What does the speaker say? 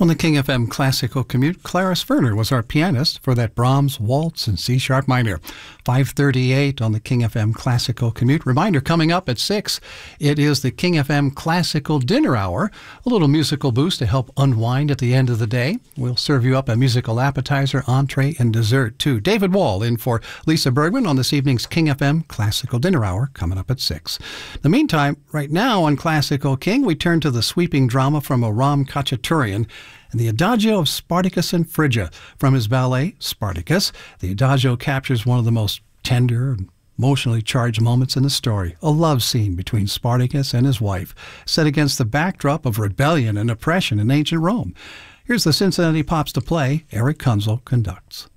On the King FM Classical Commute, Clarice Werner was our pianist for that Brahms Waltz in C-sharp minor. 5:38 on the King FM Classical Commute. Reminder, coming up at 6, it is the King FM Classical Dinner Hour, a little musical boost to help unwind at the end of the day. We'll serve you up a musical appetizer, entree, and dessert, too. David Wall in for Lisa Bergman on this evening's King FM Classical Dinner Hour, coming up at 6. In the meantime, right now on Classical King, we turn to the sweeping drama from Aram Khachaturian and the Adagio of Spartacus and Phrygia. From his ballet, Spartacus, the Adagio captures one of the most tender and emotionally charged moments in the story, a love scene between Spartacus and his wife, set against the backdrop of rebellion and oppression in ancient Rome. Here's the Cincinnati Pops to play. Eric Kunzel conducts.